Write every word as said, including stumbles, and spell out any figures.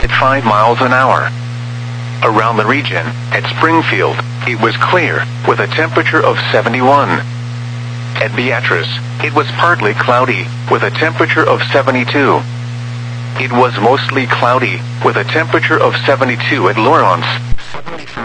at five miles an hour. Around the region, at Springfield, it was clear, with a temperature of seventy-one. At Beatrice, it was partly cloudy, with a temperature of seventy-two. It was mostly cloudy, with a temperature of seventy-two at Lawrence.